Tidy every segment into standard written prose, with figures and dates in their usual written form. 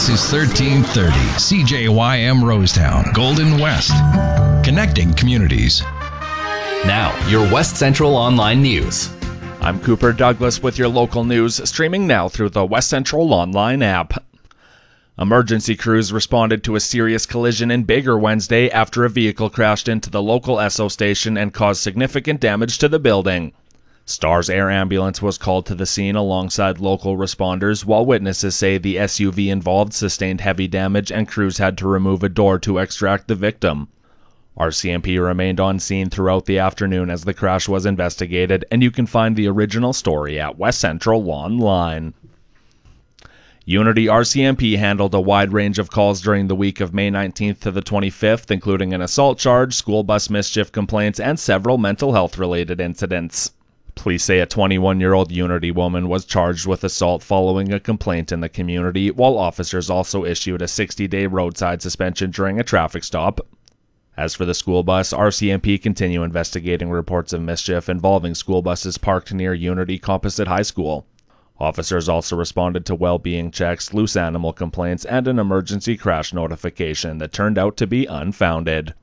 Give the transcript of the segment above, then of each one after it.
This is 1330 CJYM Rosetown, Golden West. Connecting communities. Now, your West Central Online News. I'm Cooper Douglas with your local news, streaming now through the West Central Online app. Emergency crews responded to a serious collision in Biggar Wednesday after a vehicle crashed into the local Esso station and caused significant damage to the building. STARS Air Ambulance was called to the scene alongside local responders, while witnesses say the SUV involved sustained heavy damage and crews had to remove a door to extract the victim. RCMP remained on scene throughout the afternoon as the crash was investigated, and you can find the original story at West Central Online. Unity RCMP handled a wide range of calls during the week of May 19th to the 25th, including an assault charge, school bus mischief complaints, and several mental health-related incidents. Police say a 21-year-old Unity woman was charged with assault following a complaint in the community, while officers also issued a 60-day roadside suspension during a traffic stop. As for the school bus, RCMP continue investigating reports of mischief involving school buses parked near Unity Composite High School. Officers also responded to well-being checks, loose animal complaints, and an emergency crash notification that turned out to be unfounded.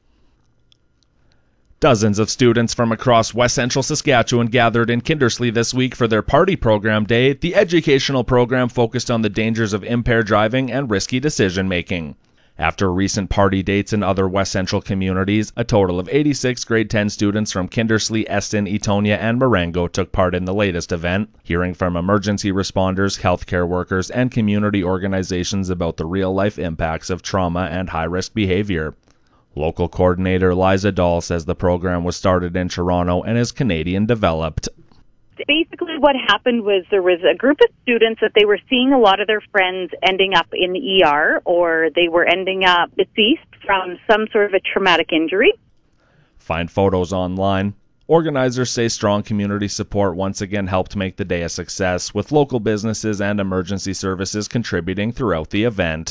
Dozens of students from across West Central Saskatchewan gathered in Kindersley this week for their Party Program Day. The educational program focused on the dangers of impaired driving and risky decision-making. After recent party dates in other West Central communities, a total of 86 grade 10 students from Kindersley, Eston, Etonia, and Marengo took part in the latest event, hearing from emergency responders, healthcare workers, and community organizations about the real-life impacts of trauma and high-risk behavior. Local coordinator Liza Dahl says the program was started in Toronto and is Canadian developed. Basically what happened was there was a group of students that they were seeing a lot of their friends ending up in the ER, or they were ending up deceased from some sort of a traumatic injury. Find photos online. Organizers say strong community support once again helped make the day a success, with local businesses and emergency services contributing throughout the event.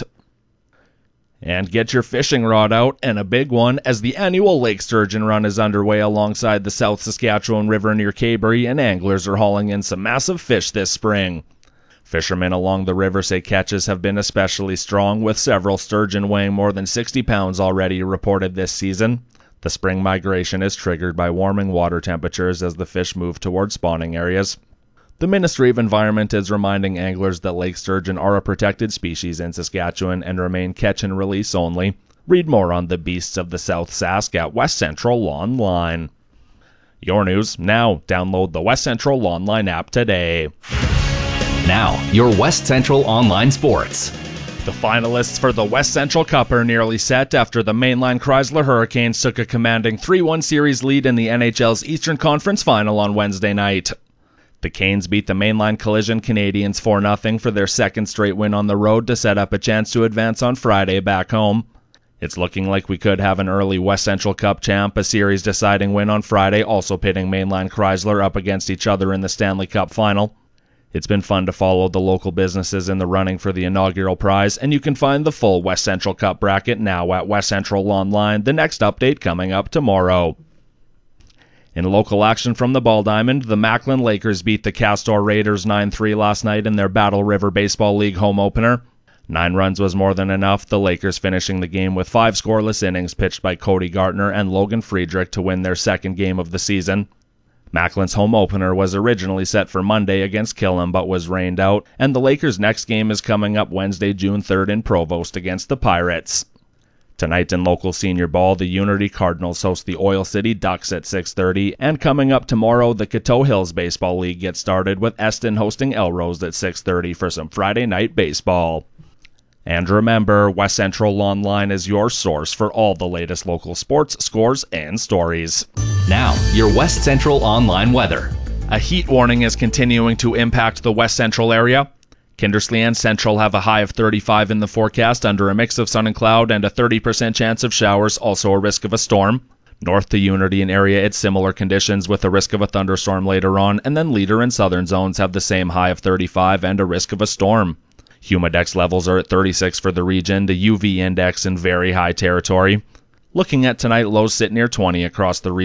And get your fishing rod out, and a big one, as the annual Lake Sturgeon Run is underway alongside the South Saskatchewan River near Cabory, and anglers are hauling in some massive fish this spring. Fishermen along the river say catches have been especially strong, with several sturgeon weighing more than 60 pounds already reported this season. The spring migration is triggered by warming water temperatures as the fish move towards spawning areas. The Ministry of Environment is reminding anglers that lake sturgeon are a protected species in Saskatchewan and remain catch and release only. Read more on the beasts of the South Sask at West Central Online. Your news now. Download the West Central Online app today. Now, your West Central Online Sports. The finalists for the West Central Cup are nearly set after the Mainline Chrysler Hurricanes took a commanding 3-1 series lead in the NHL's Eastern Conference Final on Wednesday night. The Canes beat the Mainline Collision Canadians 4-0 for their second straight win on the road to set up a chance to advance on Friday back home. It's looking like we could have an early West Central Cup champ, a series-deciding win on Friday, also pitting Mainline Chrysler up against each other in the Stanley Cup Final. It's been fun to follow the local businesses in the running for the inaugural prize, and you can find the full West Central Cup bracket now at West Central Online, the next update coming up tomorrow. In local action from the Ball Diamond, the Macklin Lakers beat the Castor Raiders 9-3 last night in their Battle River Baseball League home opener. 9 runs was more than enough, the Lakers finishing the game with 5 scoreless innings pitched by Cody Gartner and Logan Friedrich to win their second game of the season. Macklin's home opener was originally set for Monday against Killam but was rained out, and the Lakers' next game is coming up Wednesday, June 3rd in Provost against the Pirates. Tonight in local senior ball, the Unity Cardinals host the Oil City Ducks at 6:30, and coming up tomorrow, the Coteau Hills Baseball League gets started with Eston hosting Elrose at 6:30 for some Friday night baseball. And remember, West Central Online is your source for all the latest local sports, scores, and stories. Now, your West Central Online weather. A heat warning is continuing to impact the West Central area. Kindersley and Central have a high of 35 in the forecast under a mix of sun and cloud and a 30% chance of showers, also a risk of a storm. North to Unity and area, it's similar conditions with a risk of a thunderstorm later on, and then Leader and Southern zones have the same high of 35 and a risk of a storm. Humidex levels are at 36 for the region, the UV index in very high territory. Looking at tonight, lows sit near 20 across the region.